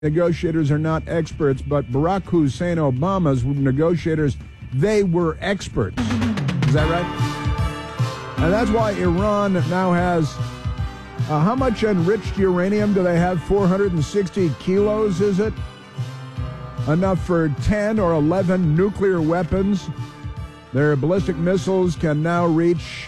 Negotiators are not experts, but Barack Hussein Obama's negotiators, they were experts. Is that right? And that's why Iran now has, how much enriched uranium do they have? 460 kilos, is it? Enough for 10 or 11 nuclear weapons. Their ballistic missiles can now reach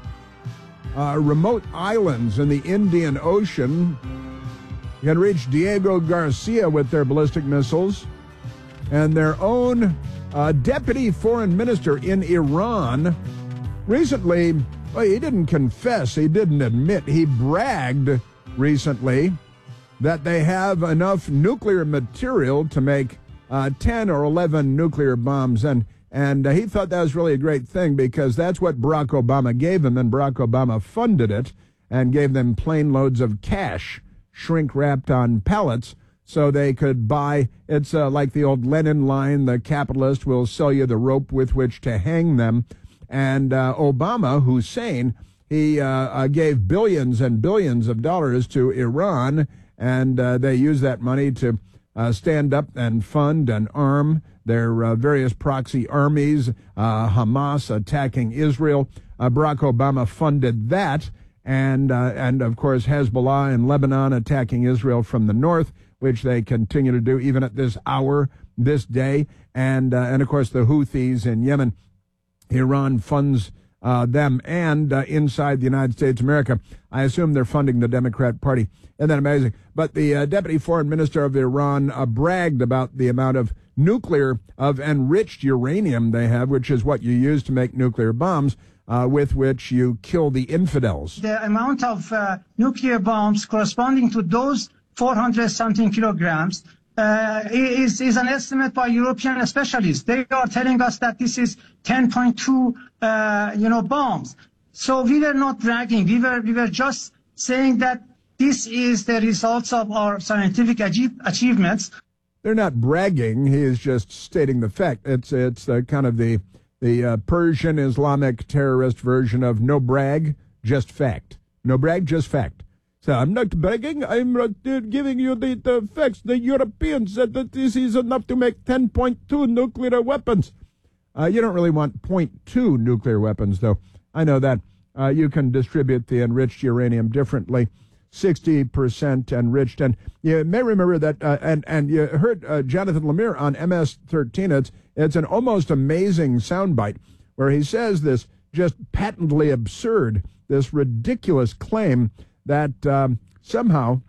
remote islands in the Indian Ocean. Can reach Diego Garcia with their ballistic missiles. And their own deputy foreign minister in Iran recently, well, he didn't confess, he didn't admit, he bragged recently that they have enough nuclear material to make 10 or 11 nuclear bombs. And he thought that was really a great thing because that's what Barack Obama gave them, and Barack Obama funded it and gave them plane loads of cash, shrink-wrapped on pallets, so they could buy. It's like the old Lenin line, the capitalist will sell you the rope with which to hang them. And Obama, Hussein, he gave billions and billions of dollars to Iran, and they used that money to stand up and fund and arm their various proxy armies, Hamas attacking Israel. Barack Obama funded that. And of course, Hezbollah in Lebanon attacking Israel from the north, which they continue to do even at this hour, this day. And of course, the Houthis in Yemen. Iran funds them, and inside the United States of America, I assume they're funding the Democrat Party. Isn't that amazing? But the deputy foreign minister of Iran bragged about the amount of enriched uranium they have, which is what you use to make nuclear bombs, with which you kill the infidels. The amount of nuclear bombs corresponding to those 400-something kilograms is an estimate by European specialists. They are telling us that this is 10.2, bombs. So we were not bragging. We were just saying that this is the results of our scientific achievements. They're not bragging. He is just stating the fact. It's kind of the Persian Islamic terrorist version of no brag, just fact. No brag, just fact. So I'm not bragging. I'm giving you the facts. The Europeans said that this is enough to make 10.2 nuclear weapons. You don't really want 0.2 nuclear weapons, though. I know that. You can distribute the enriched uranium differently. 60% enriched. And you may remember that, and you heard Jonathan Lemire on MS-13. It's an almost amazing soundbite where he says this just patently absurd, this ridiculous claim that somehow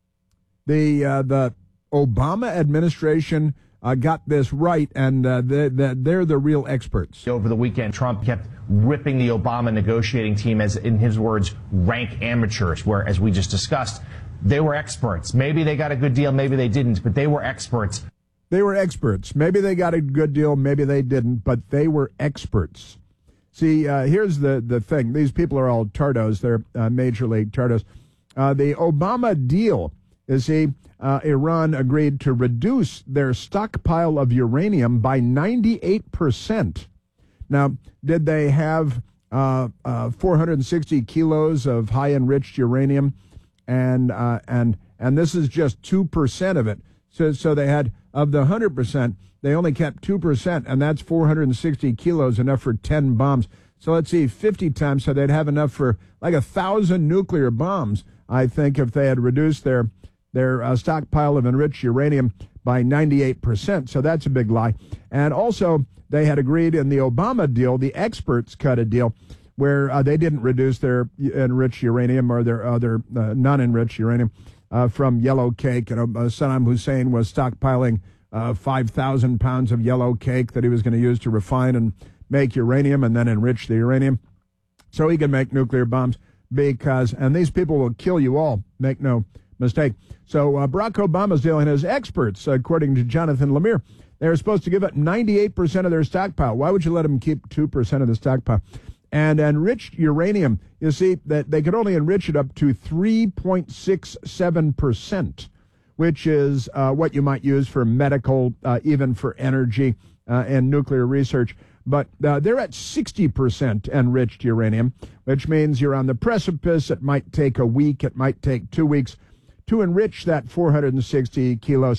the Obama administration got this right, and they're the real experts. Over the weekend, Trump kept ripping the Obama negotiating team as, in his words, rank amateurs, where, as we just discussed, they were experts. Maybe they got a good deal, maybe they didn't, but they were experts. They were experts. Maybe they got a good deal, maybe they didn't, but they were experts. See, here's the thing. These people are all tardos. They're major league tardos. The Obama deal, you see, Iran agreed to reduce their stockpile of uranium by 98%. Now, did they have 460 kilos of high enriched uranium? And this is just 2% of it. So they had, of the 100%, they only kept 2%, and that's 460 kilos, enough for 10 bombs. So let's see, 50 times, so they'd have enough for like 1,000 nuclear bombs, I think, if they had reduced their stockpile of enriched uranium by 98%. So that's a big lie. And also, they had agreed in the Obama deal, the experts cut a deal where they didn't reduce their enriched uranium or their other non-enriched uranium from yellow cake. Saddam Hussein was stockpiling 5,000 pounds of yellow cake that he was going to use to refine and make uranium and then enrich the uranium so he can make nuclear bombs and these people will kill you all, make no mistake. So Barack Obama's deal and his experts, according to Jonathan Lemire, they're supposed to give up 98% of their stockpile. Why would you let them keep 2% of the stockpile? And enriched uranium, you see, that they could only enrich it up to 3.67%, which is what you might use for medical, even for energy and nuclear research. But they're at 60% enriched uranium, which means you're on the precipice. It might take a week. It might take 2 weeks to enrich that 460 kilo